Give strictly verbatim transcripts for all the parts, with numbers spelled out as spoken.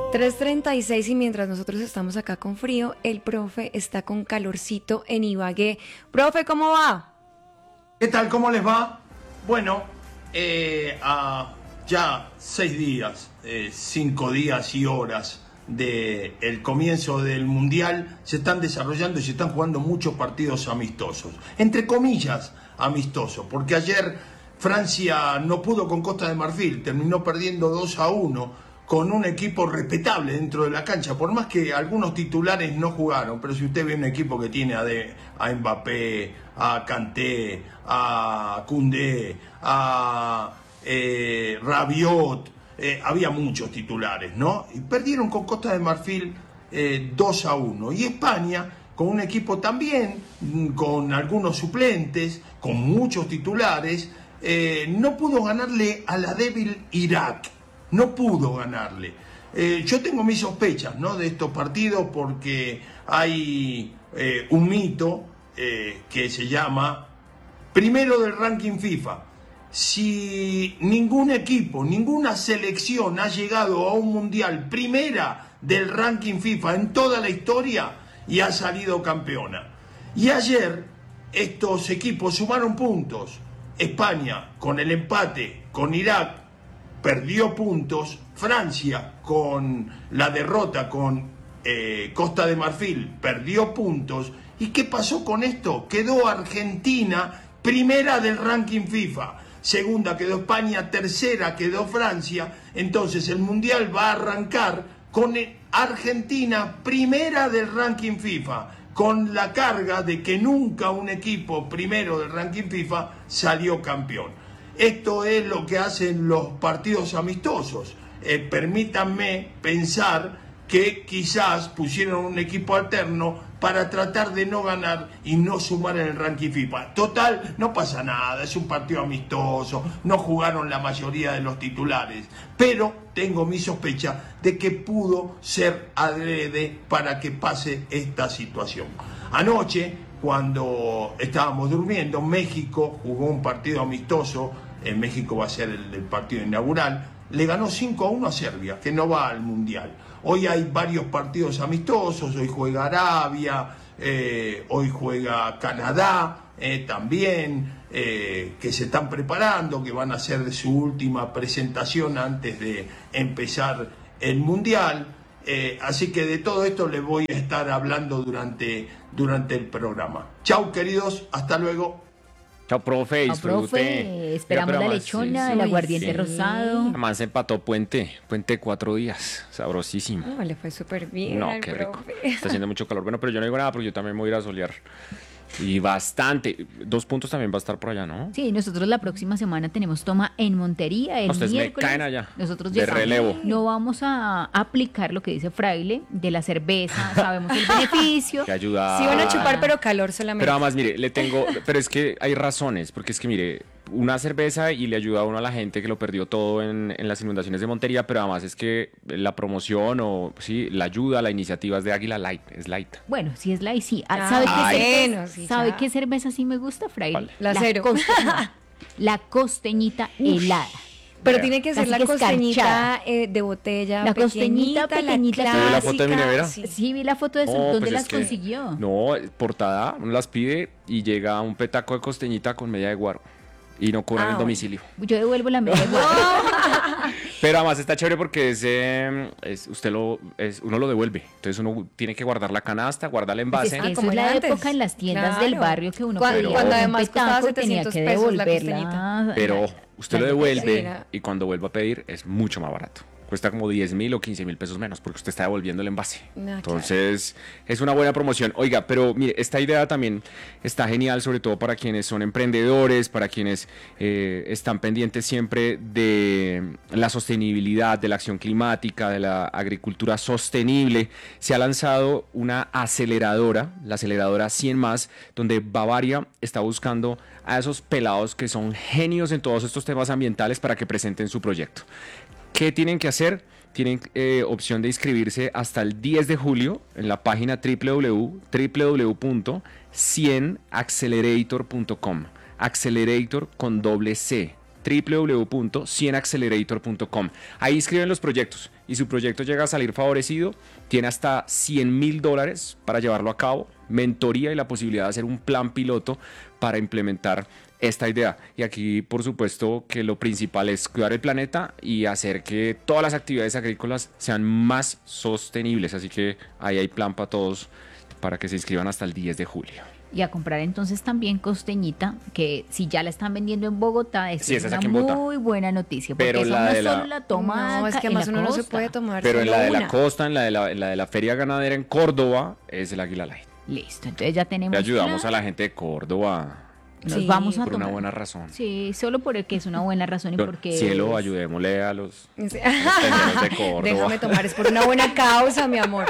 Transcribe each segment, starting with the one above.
tres treinta y seis y mientras nosotros estamos acá con frío, el profe está con calorcito en Ibagué. Profe, ¿cómo va? ¿Qué tal? ¿Cómo les va? Bueno, eh, a ya seis días, eh, cinco días y horas del comienzo del Mundial, se están desarrollando y se están jugando muchos partidos amistosos. Entre comillas, amistosos, porque ayer Francia no pudo con Costa de Marfil, terminó perdiendo dos a uno con un equipo respetable dentro de la cancha, por más que algunos titulares no jugaron, pero si usted ve un equipo que tiene a, de, a Mbappé, a Kanté, a Koundé, a eh, Rabiot, eh, había muchos titulares, ¿no? Y perdieron con Costa de Marfil eh, dos a uno. Y España, con un equipo también, con algunos suplentes, con muchos titulares, eh, no pudo ganarle a la débil Irak. No pudo ganarle. Eh, yo tengo mis sospechas, ¿no?, de estos partidos, porque hay eh, un mito eh, que se llama primero del ranking FIFA. Si ningún equipo, ninguna selección ha llegado a un mundial primera del ranking FIFA en toda la historia y ha salido campeona. Y ayer estos equipos sumaron puntos. España con el empate con Irak perdió puntos, Francia con la derrota con eh, Costa de Marfil perdió puntos. ¿Y qué pasó con esto? Quedó Argentina primera del ranking FIFA, segunda quedó España, tercera quedó Francia. Entonces el Mundial va a arrancar con Argentina primera del ranking FIFA, con la carga de que nunca un equipo primero del ranking FIFA salió campeón. Esto es lo que hacen los partidos amistosos. Eh, permítanme pensar que quizás pusieron un equipo alterno para tratar de no ganar y no sumar en el ranking FIFA. Total, no pasa nada, es un partido amistoso, no jugaron la mayoría de los titulares, pero tengo mi sospecha de que pudo ser adrede para que pase esta situación. Anoche, cuando estábamos durmiendo, México jugó un partido amistoso. En México va a ser el, el partido inaugural, le ganó cinco a uno a Serbia, que no va al Mundial. Hoy hay varios partidos amistosos, hoy juega Arabia, eh, hoy juega Canadá eh, también, eh, que se están preparando, que van a hacer su última presentación antes de empezar el Mundial. Eh, así que de todo esto les voy a estar hablando durante, durante el programa. Chau, queridos, hasta luego. Chao, profe, Chao, profe. Esperamos la lechona, sí, el aguardiente sí. rosado. Además se empató Puente, Puente de cuatro días, sabrosísimo. No, le fue súper bien. No, qué profe. Rico. Está haciendo mucho calor. Bueno, pero yo no digo nada porque yo también me voy a ir a solear. Y bastante. Dos puntos también va a estar por allá, ¿no? Sí, nosotros la próxima semana tenemos toma en Montería, el Ustedes miércoles. me caen allá. Nosotros de llegamos. Relevo. No vamos a aplicar lo que dice Fraile de la cerveza. Sabemos el beneficio. Que ayuda. Sí van a chupar, pero calor solamente. Pero además, mire, le tengo... Pero es que hay razones. Porque es que, mire, una cerveza y le ayuda a uno a la gente que lo perdió todo en, en las inundaciones de Montería. Pero además es que la promoción o, sí, la ayuda, la iniciativa es de Águila Light. Es light. Bueno, si es light, sí. Ah, ¿Sabe, ay, qué, cerveza, bueno, sí, ¿sabe ya. qué cerveza sí me gusta, Fraile? Vale. La cero. Costeña, la costeñita helada. Pero Vea. tiene que ser Así la que costeñita eh, de botella La costeñita pequeñita. la ¿Se ve la clásica. foto de mi nevera? Sí. Sí, vi la foto de eso. No, ¿Dónde pues las es que- consiguió? No, portada, uno las pide y llega un petaco de costeñita con media de guaro. Y no cobran Ah, el bueno. domicilio. Yo devuelvo la media guaro. Pero además está chévere porque es, eh, es usted lo, es, uno lo devuelve. Entonces uno tiene que guardar la canasta, guardar el Pues envase. es que Ah, esa como es la era antes. época en las tiendas Claro. del barrio que uno Cuando- pedía cuando un además costaba petaco, tenía setecientos que pesos la devolverla. Pero usted lo devuelve Sí, era- y cuando vuelva a pedir es mucho más barato. Cuesta como diez mil o quince mil pesos menos porque usted está devolviendo el envase. Ah, claro. Entonces es una buena promoción. Oiga, pero mire, esta idea también está genial, sobre todo para quienes son emprendedores, para quienes eh, están pendientes siempre de la sostenibilidad, de la acción climática, de la agricultura sostenible. Se ha lanzado una aceleradora, la aceleradora cien más, donde Bavaria está buscando a esos pelados que son genios en todos estos temas ambientales para que presenten su proyecto. ¿Qué tienen que hacer? Tienen eh, opción de inscribirse hasta el diez de julio en la página doble u doble u doble u punto cien accelerator punto com. Accelerator con doble C. doble u doble u doble u punto cien accelerator punto com. Ahí inscriben los proyectos y su proyecto llega a salir favorecido, tiene hasta cien mil dólares para llevarlo a cabo, mentoría y la posibilidad de hacer un plan piloto para implementar esta idea. Y aquí, por supuesto, que lo principal es cuidar el planeta y hacer que todas las actividades agrícolas sean más sostenibles. Así que ahí hay plan para todos para que se inscriban hasta el diez de julio. Y a comprar entonces también costeñita, que si ya la están vendiendo en Bogotá, es Sí, esa es una aquí en Bogotá. muy buena noticia, porque Pero esa la no de la- solo la toma No, es acá que en además la uno no se costa. puede tomar Pero en solo la de la una. costa, en la de la, en la de la Feria Ganadera en Córdoba, es el Águila Light. Listo, entonces ya tenemos. Le ayudamos plan. a la gente de Córdoba Nos Sí, vamos a por una tomar. buena razón. Sí, solo porque es una buena razón y porque Cielo, es- ayudémosle a los Sí. señores de Córdoba. Déjame tomar, es por una buena causa, mi amor.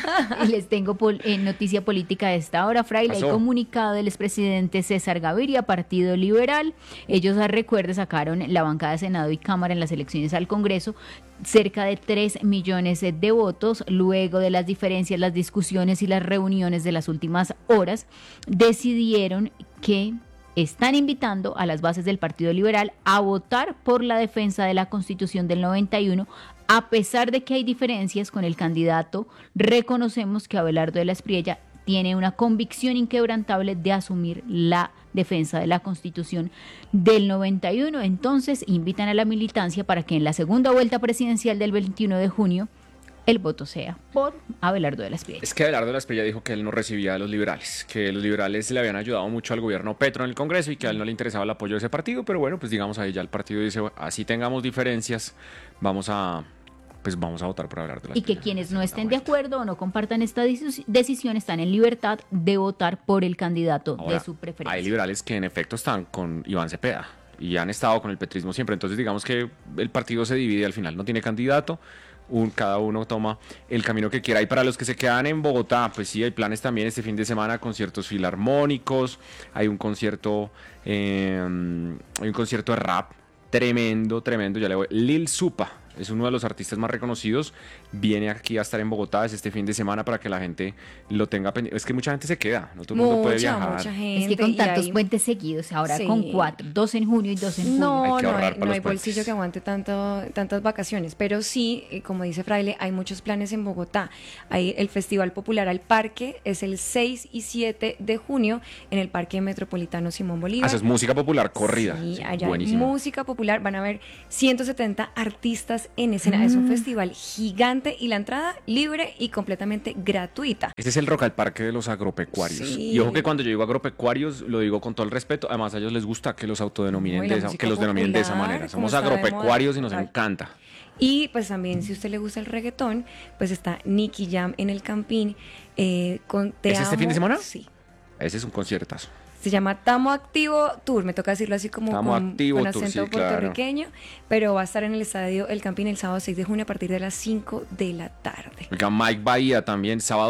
Y les tengo pol- en noticia política de esta hora, Fraile, hay Pasó. comunicado del expresidente César Gaviria, Partido Liberal. Ellos, a recuerde, sacaron la bancada de Senado y Cámara en las elecciones al Congreso, cerca de tres millones de votos. Luego de las diferencias, las discusiones y las reuniones de las últimas horas, decidieron que están invitando a las bases del Partido Liberal a votar por la defensa de la Constitución del noventa y uno. A pesar de que hay diferencias con el candidato, reconocemos que Abelardo de la Espriella tiene una convicción inquebrantable de asumir la defensa de la Constitución del noventa y uno. Entonces, invitan a la militancia para que en la segunda vuelta presidencial del veintiuno de junio el voto sea por Abelardo de la Espriella. Es que Abelardo de la Espriella dijo que él no recibía a los liberales, que los liberales le habían ayudado mucho al gobierno Petro en el Congreso y que a él no le interesaba el apoyo de ese partido, pero bueno, pues digamos ahí ya el partido dice, así tengamos diferencias, vamos a pues vamos a votar por Abelardo de la Y que Espriella. quienes no La estén de vuelta. acuerdo o no compartan esta decis- decisión están en libertad de votar por el candidato Ahora, de su preferencia. hay liberales que en efecto están con Iván Cepeda y han estado con el petrismo siempre, entonces digamos que el partido se divide al final, no tiene candidato, un, cada uno toma el camino que quiera. Y para los que se quedan en Bogotá, pues sí, hay planes también este fin de semana, conciertos filarmónicos, hay un concierto, eh, hay un concierto de rap tremendo, tremendo, ya le voy, Lil Supa. Es uno de los artistas más reconocidos. Viene aquí a estar en Bogotá es este fin de semana para que la gente lo tenga pendiente. Es que mucha gente se queda, no todo el mundo puede Mucha, viajar. mucha gente. Es que con y tantos ahí- puentes seguidos, ahora Sí. con cuatro, dos en junio y dos en julio. No, Hay que no ahorrar hay, para no los hay bolsillo puentes. que aguante tanto, tantas vacaciones, pero sí, eh, como dice Fraile, hay muchos planes en Bogotá. Hay el Festival Popular al Parque, es el seis y siete de junio en el Parque Metropolitano Simón Bolívar. Ah, esa es música popular, corrida. Sí, Sí, allá hay buenísimo. música popular, van a haber ciento setenta artistas en escena. Es un festival gigante y la entrada libre y completamente gratuita. Este es el Rock al Parque de los agropecuarios. Sí. Y ojo que cuando yo digo agropecuarios, lo digo con todo el respeto. Además, a ellos les gusta que los autodenominen, No, y la de esa, música que los denominen de esa popular, manera. como Somos está de agropecuarios moda. y nos Ay. encanta. Y pues también, si a usted le gusta el reggaetón, pues está Nicky Jam en el Campín eh, con Te ¿Es este Amo. fin de semana? Sí. Ese es un conciertazo. Se llama Tamo Activo Tour, me toca decirlo así como Tamo con, Activo con Tour, acento sí, claro. puertorriqueño, pero va a estar en el estadio El Campín el sábado seis de junio a partir de las cinco de la tarde. Oiga, Mike Bahía también, sábado